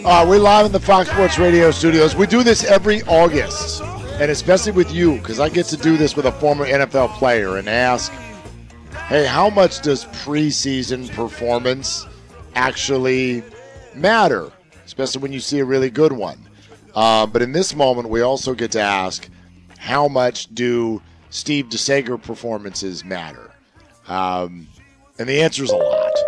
We're live in the Fox Sports Radio studios. We do this every August, and especially with you, because I get to do this with a former NFL player and ask, hey, how much does preseason performance actually matter, especially when you see a really good one? But in this moment, we also get to ask, how much do Steve DeSager performances matter? And the answer is a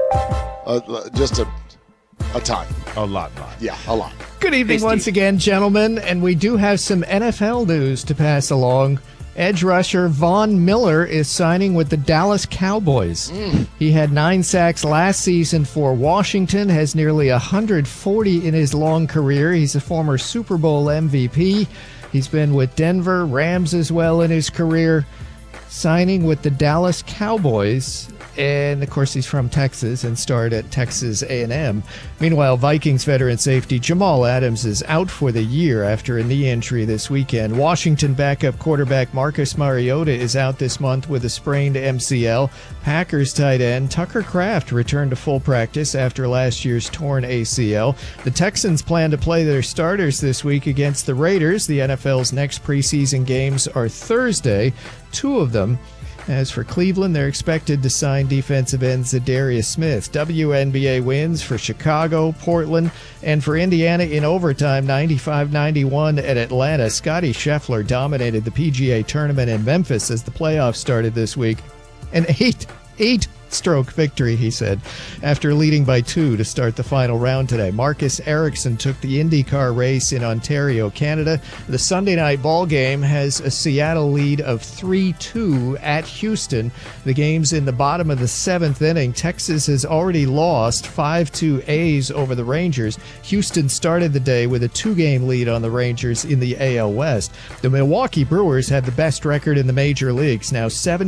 lot. Just a ton. A lot. Yeah, a lot. Good evening once again, gentlemen. And we do have some NFL news to pass along. Edge rusher Von Miller is signing with the Dallas Cowboys. He had 9 sacks last season for Washington, has nearly 140 in his long career. He's a former Super Bowl MVP. He's been with Denver, Rams as well in his career, signing with the Dallas Cowboys. And, of course, he's from Texas and starred at Texas A&M. Meanwhile, Vikings veteran safety Jamal Adams is out for the year after a knee injury this weekend. Washington backup quarterback Marcus Mariota is out this month with a sprained MCL. Packers tight end Tucker Kraft returned to full practice after last year's torn ACL. The Texans plan to play their starters this week against the Raiders. The NFL's next preseason games are Thursday, 2 of them. As for Cleveland, they're expected to sign defensive end Zadarius Smith. WNBA wins for Chicago, Portland, and for Indiana in overtime, 95-91 at Atlanta. Scottie Scheffler dominated the PGA tournament in Memphis as the playoffs started this week. An eight-stroke victory, he said, after leading by 2 to start the final round today. Marcus Ericsson took the IndyCar race in Ontario, Canada. The Sunday night ball game has a Seattle lead of 3-2 at Houston. The game's in the bottom of the 7th inning. Texas has already lost 5-2 A's over the Rangers. Houston started the day with a 2-game lead on the Rangers in the AL West. The Milwaukee Brewers had the best record in the major leagues, now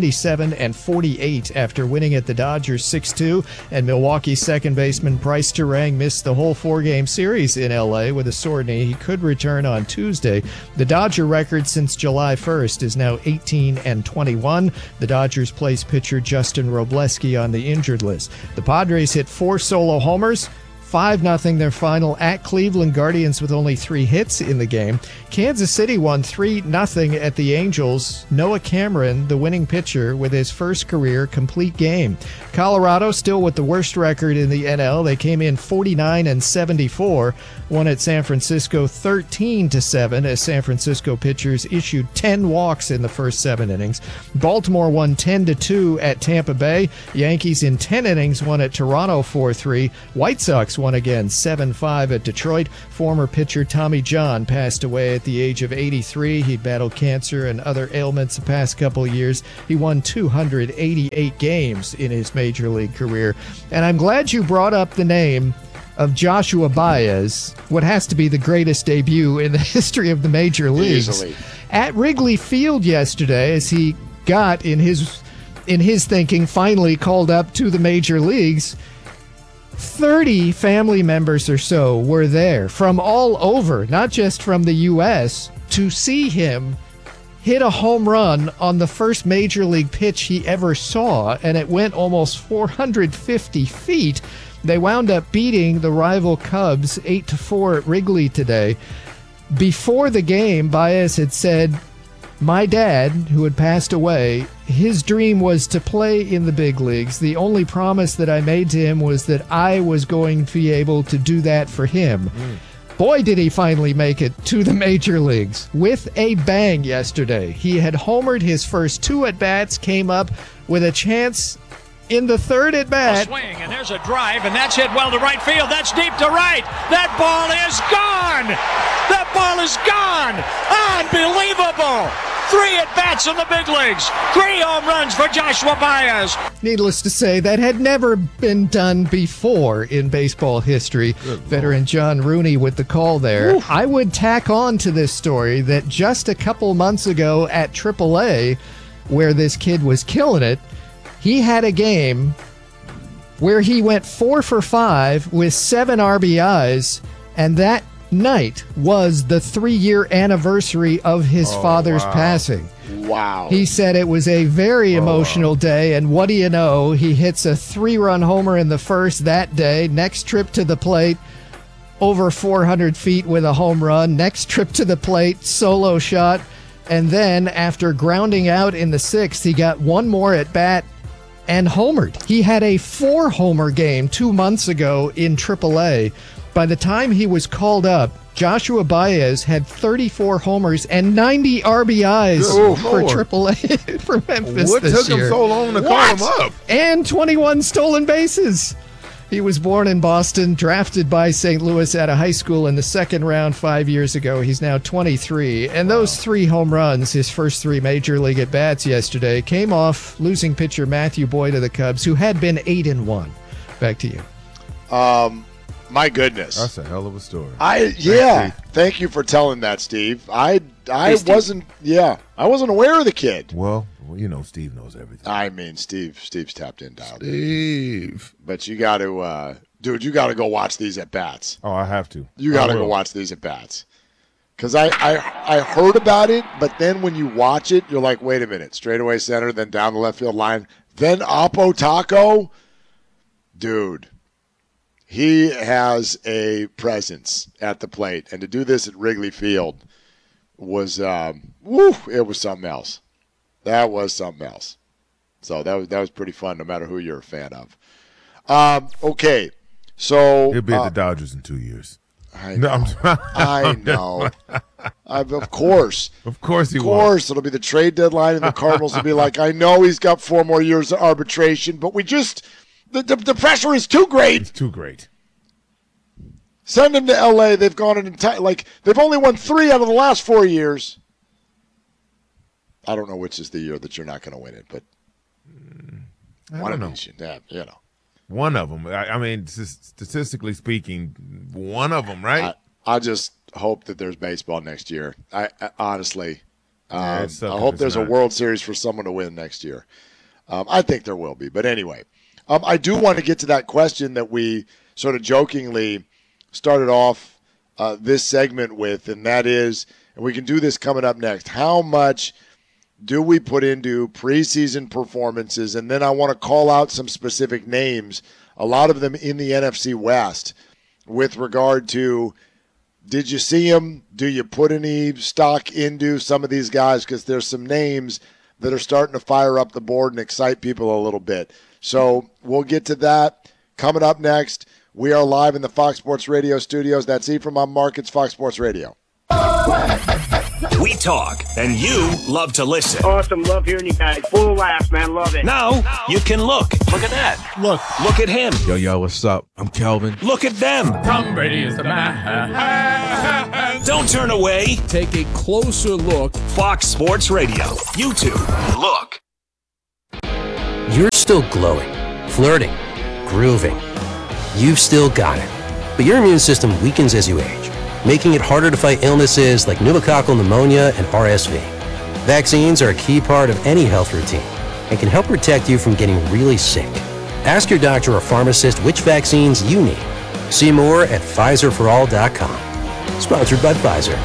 77-48 after winning at the Dodgers 6-2, and Milwaukee's second baseman Bryce Terang missed the whole 4-game series in L.A. with a sore knee. He could return on Tuesday. The Dodger record since July 1st is now 18-21. The Dodgers placed pitcher Justin Robleski on the injured list. The Padres hit 4 solo homers, 5-0 their final at Cleveland Guardians with only 3 hits in the game. Kansas City won 3-0 at the Angels. Noah Cameron, the winning pitcher, with his first career complete game. Colorado still with the worst record in the NL. They came in 49-74, won at San Francisco 13-7 as San Francisco pitchers issued 10 walks in the first 7 innings. Baltimore won 10-2 at Tampa Bay. Yankees in 10 innings won at Toronto 4-3. White Sox won again 7-5 at Detroit. Former pitcher Tommy John passed away at the age of 83. He battled cancer and other ailments the past couple of years. He won 288 games in his major league career. And I'm glad you brought up the name of Joshua Baez, what has to be the greatest debut in the history of the major leagues. Easily. At Wrigley Field yesterday, as he got, in his thinking, finally called up to the major leagues, 30 family members or so were there from all over, not just from the U.S., to see him hit a home run on the first major league pitch he ever saw, and it went almost 450 feet. They wound up beating the rival Cubs 8-4 at Wrigley today. Before the game, Baez had said, my dad, who had passed away, his dream was to play in the big leagues. The only promise that I made to him was that I was going to be able to do that for him. Boy, did he finally make it to the major leagues with a bang yesterday. He had homered his first 2 at-bats, came up with a chance in the 3rd at-bat. A swing, and there's a drive, and that's hit well to right field. That's deep to right. That ball is gone. That ball is gone. Unbelievable. 3 at-bats in the big leagues. 3 home runs for Joshua Baez. Needless to say, that had never been done before in baseball history. Veteran John Rooney with the call there. Oof. I would tack on to this story that just a couple months ago at AAA, where this kid was killing it, he had a game where he went 4 for 5 with 7 RBIs, and that night was the 3-year anniversary of his father's passing. Wow. He said it was a very emotional day, and what do you know? He hits a 3-run homer in the first that day. Next trip to the plate, over 400 feet with a home run. Next trip to the plate, solo shot. And then after grounding out in the 6th, he got one more at bat and homered. He had a 4-homer game 2 months ago in AAA. By the time he was called up, Joshua Baez had 34 homers and 90 RBIs for AAA for Memphis What this took year. him so long to call him up? And 21 stolen bases. He was born in Boston, drafted by St. Louis out of high school in the 2nd round 5 years ago. He's now 23. And those 3 home runs, his first 3 major league at-bats yesterday, came off losing pitcher Matthew Boyd of the Cubs, who had been 8-1. Back to you. My goodness. That's a hell of a story. Thank you for telling that, Steve. I wasn't aware of the kid. Well, you know Steve knows everything. I mean, Steve's tapped in, dialed in. Steve. But you got to, dude, you got to go watch these at bats. Oh, I have to. You got to go watch these at bats. Because I heard about it, but then when you watch it, you're like, wait a minute, straightaway center, then down the left field line, then Oppo Taco, dude. He has a presence at the plate, and to do this at Wrigley Field was, it was something else. That was something else. So that was pretty fun, no matter who you're a fan of. Okay, so he'll be at the Dodgers in 2 years. I know. Of course. Of course he will. Of course, it'll be the trade deadline, and the Cardinals will be like, I know he's got 4 more years of arbitration, but we just. The pressure is too great. It's too great. Send him to L.A. They've gone they've only won 3 out of the last 4 years. I don't know which is the year that you're not going to win it, but I don't know. One of them. I mean, statistically speaking, one of them, right? I just hope that there's baseball next year. I honestly, I I hope there's a World Series for someone to win next year. I think there will be, but anyway. I do want to get to that question that we sort of jokingly started off this segment with, and that is, and we can do this coming up next, how much do we put into preseason performances? And then I want to call out some specific names, a lot of them in the NFC West, with regard to, did you see them? Do you put any stock into some of these guys? Because there's some names that are starting to fire up the board and excite people a little bit. So we'll get to that coming up next. We are live in the Fox Sports Radio studios. That's Ephraim. I'm Mark. It's Fox Sports Radio. We talk, and you love to listen. Awesome. Love hearing you guys. Full of laughs, man. Love it. Now you can look. Look at that. Look at him. Yo, what's up? I'm Kelvin. Look at them. Tom Brady is the man. Don't turn away. Take a closer look. Fox Sports Radio. YouTube. Look. You're still glowing, flirting, grooving. You've still got it. But your immune system weakens as you age, making it harder to fight illnesses like pneumococcal pneumonia and RSV. Vaccines are a key part of any health routine and can help protect you from getting really sick. Ask your doctor or pharmacist which vaccines you need. See more at PfizerForAll.com. Sponsored by Pfizer.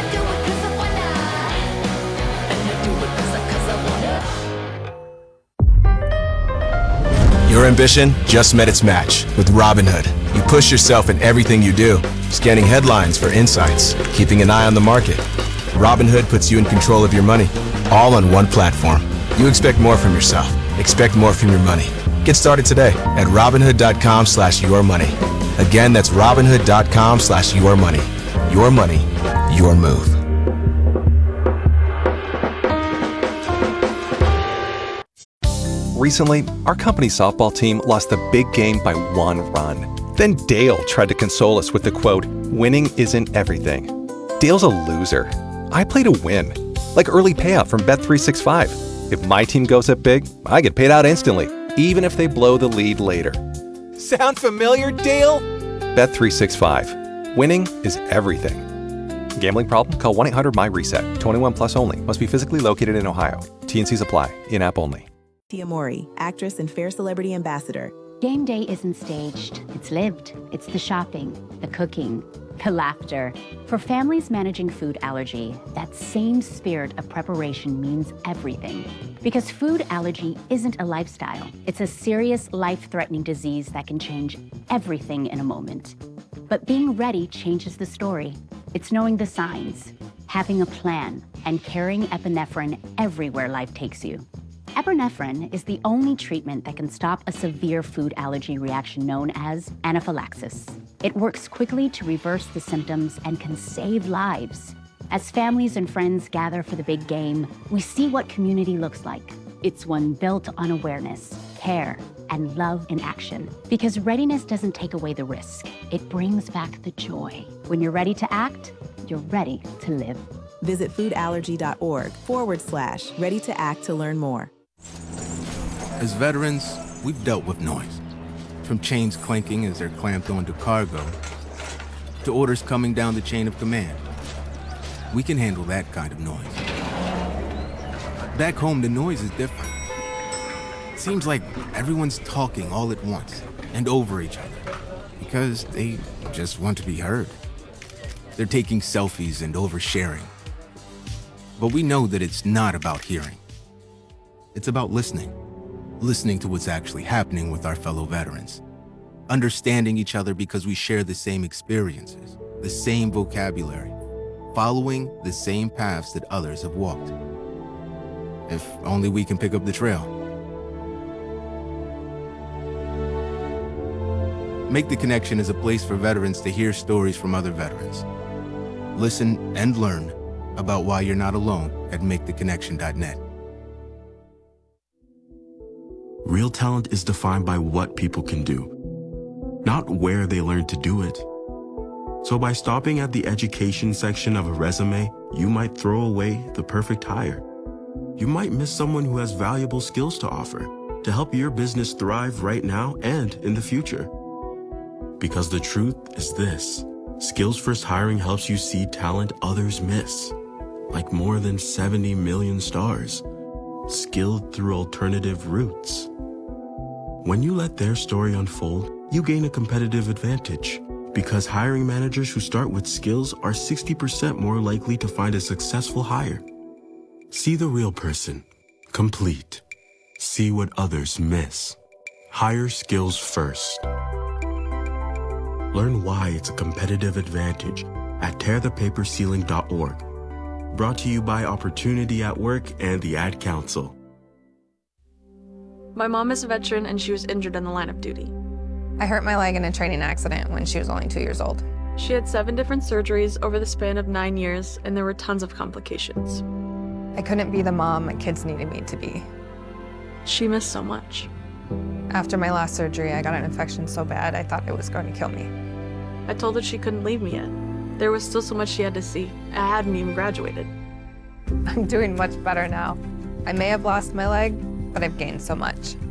Your ambition just met its match with Robinhood. You push yourself in everything you do, scanning headlines for insights, keeping an eye on the market. Robinhood puts you in control of your money, all on one platform. You expect more from yourself. Expect more from your money. Get started today at Robinhood.com/yourmoney. Again, that's Robinhood.com/yourmoney. Your money, your move. Recently, our company's softball team lost the big game by 1 run. Then Dale tried to console us with the quote, "Winning isn't everything." Dale's a loser. I play to win. Like early payout from Bet365. If my team goes up big, I get paid out instantly, even if they blow the lead later. Sound familiar, Dale? Bet365. Winning is everything. Gambling problem? Call 1-800-MY-RESET. 21 plus only. Must be physically located in Ohio. T&Cs apply. In-app only. Tia Mori, actress and Fair Celebrity Ambassador. Game day isn't staged. It's lived. It's the shopping, the cooking, the laughter. For families managing food allergy, that same spirit of preparation means everything. Because food allergy isn't a lifestyle. It's a serious, life-threatening disease that can change everything in a moment. But being ready changes the story. It's knowing the signs, having a plan, and carrying epinephrine everywhere life takes you. Epinephrine is the only treatment that can stop a severe food allergy reaction known as anaphylaxis. It works quickly to reverse the symptoms and can save lives. As families and friends gather for the big game, we see what community looks like. It's one built on awareness, care, and love in action. Because readiness doesn't take away the risk. It brings back the joy. When you're ready to act, you're ready to live. Visit foodallergy.org/ready to act to learn more. As veterans, we've dealt with noise. From chains clanking as they're clamped onto cargo, to orders coming down the chain of command. We can handle that kind of noise. Back home, the noise is different. Seems like everyone's talking all at once and over each other because they just want to be heard. They're taking selfies and oversharing. But we know that it's not about hearing. It's about listening. Listening to what's actually happening with our fellow veterans. Understanding each other because we share the same experiences, the same vocabulary, following the same paths that others have walked. If only we can pick up the trail. Make the Connection is a place for veterans to hear stories from other veterans. Listen and learn about why you're not alone at maketheconnection.net. Real talent is defined by what people can do, not where they learn to do it. So by stopping at the education section of a resume, you might throw away the perfect hire. You might miss someone who has valuable skills to offer to help your business thrive right now and in the future. Because the truth is this, Skills First Hiring helps you see talent others miss, like more than 70 million stars, skilled through alternative routes. When you let their story unfold, you gain a competitive advantage because hiring managers who start with skills are 60% more likely to find a successful hire. See the real person, complete. See what others miss. Hire skills first. Learn why it's a competitive advantage at tearthepaperceiling.org. Brought to you by Opportunity at Work and the Ad Council. My mom is a veteran and she was injured in the line of duty. I hurt my leg in a training accident when she was only 2 years old. She had 7 different surgeries over the span of 9 years, and there were tons of complications. I couldn't be the mom my kids needed me to be. She missed so much. After my last surgery, I got an infection so bad I thought it was going to kill me. I told her she couldn't leave me yet. There was still so much she had to see. I hadn't even graduated. I'm doing much better now. I may have lost my leg, but I've gained so much.